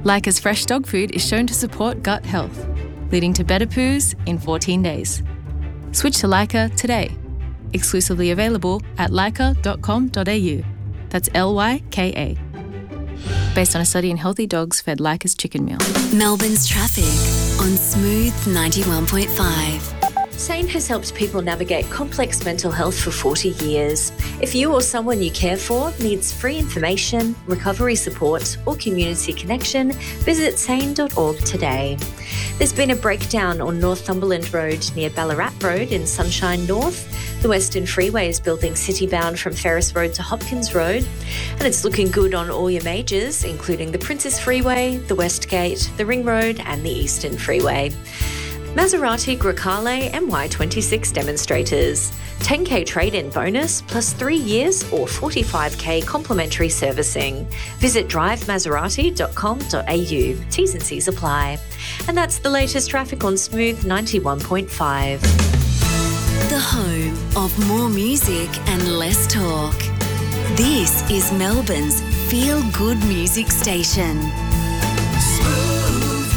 Leica's fresh dog food is shown to support gut health, leading to better poos in 14 days. Switch to Leica today. Exclusively available at leica.com.au. That's Lyka. Based on a study in healthy dogs fed Leica's chicken meal. Melbourne's traffic on Smooth 91.5. SANE has helped people navigate complex mental health for 40 years. If you or someone you care for needs free information, recovery support or community connection, visit sane.org today. There's been a breakdown on Northumberland Road near Ballarat Road in Sunshine North. The Western Freeway is building citybound from Ferris Road to Hopkins Road, and it's looking good on all your majors, including the Princess Freeway, the West Gate, the Ring Road and the Eastern Freeway. Maserati Grecale MY26 demonstrators. 10k trade-in bonus plus 3 years or 45k complimentary servicing. Visit drivemaserati.com.au. T's and C's apply. And that's the latest traffic on Smooth 91.5. The home of more music and less talk. This is Melbourne's feel-good music station. Smooth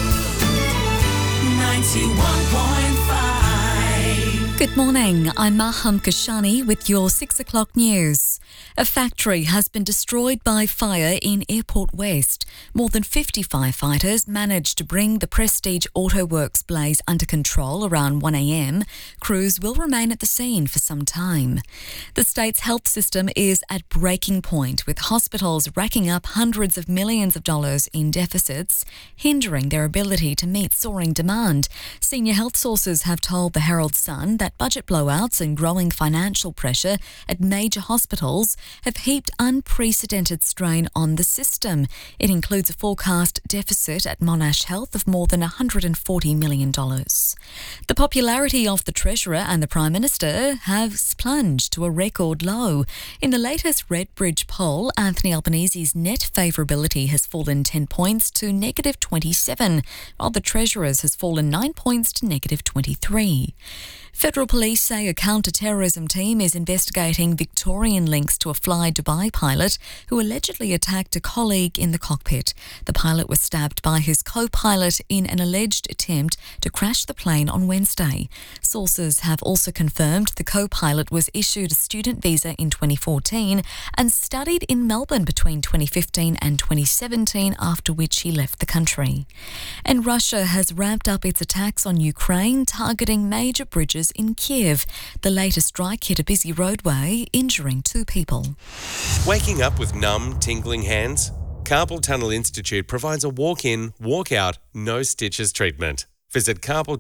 91.5. Good morning, I'm Maham Kashani with your 6 o'clock news. A factory has been destroyed by fire in Airport West. More than 50 firefighters managed to bring the Prestige Autoworks blaze under control around 1 a.m. Crews will remain at the scene for some time. The state's health system is at breaking point, with hospitals racking up hundreds of millions of dollars in deficits, hindering their ability to meet soaring demand. Senior health sources have told the Herald Sun that budget blowouts and growing financial pressure at major hospitals have heaped unprecedented strain on the system. It includes a forecast deficit at Monash Health of more than $140 million. The popularity of the Treasurer and the Prime Minister have plunged to a record low. In the latest Redbridge poll, Anthony Albanese's net favourability has fallen 10 points to negative 27, while the Treasurer's has fallen 9 points to negative 23. Federal police say a counter-terrorism team is investigating Victorian links to a Fly Dubai pilot who allegedly attacked a colleague in the cockpit. The pilot was stabbed by his co-pilot in an alleged attempt to crash the plane on Wednesday. Sources have also confirmed the co-pilot was issued a student visa in 2014 and studied in Melbourne between 2015 and 2017, after which he left the country. And Russia has ramped up its attacks on Ukraine, targeting major bridges in Kiev. The latest strike hit a busy roadway, injuring 2 people. Waking up with numb, tingling hands? Carpal Tunnel Institute provides a walk-in, walk-out, no stitches treatment. Visit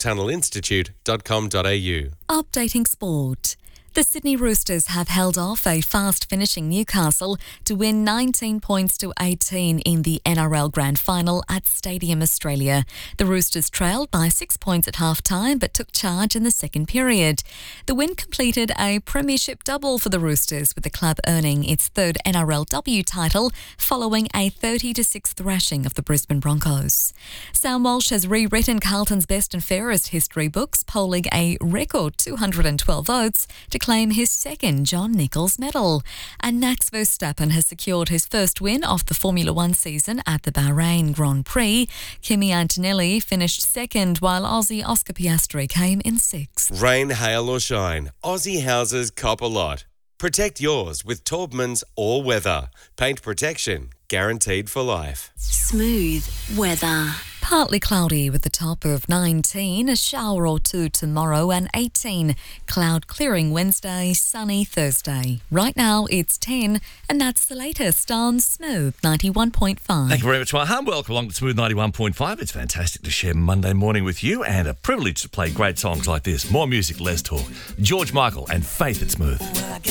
carpaltunnelinstitute.com.au. Updating sport. The Sydney Roosters have held off a fast-finishing Newcastle to win 19 points to 18 in the NRL Grand Final at Stadium Australia. The Roosters trailed by 6 points at half-time but took charge in the second period. The win completed a premiership double for the Roosters, with the club earning its third NRLW title following a 30-6 thrashing of the Brisbane Broncos. Sam Walsh has rewritten Carlton's best and fairest history books, polling a record 212 votes to claim his second John Nichols medal. And Max Verstappen has secured his first win of the Formula One season at the Bahrain Grand Prix. Kimi Antonelli finished second, while Aussie Oscar Piastri came in sixth. Rain, hail or shine, Aussie houses cop a lot. Protect yours with Taubman's All Weather. Paint protection guaranteed for life. Smooth weather. Partly cloudy with a top of 19, a shower or two tomorrow, and 18. Cloud clearing Wednesday, sunny Thursday. Right now it's 10, and that's the latest on Smooth 91.5. Thank you very much, Maham. Welcome along to Smooth 91.5. It's fantastic to share Monday morning with you, and a privilege to play great songs like this. More music, less talk. George Michael and Faith at Smooth.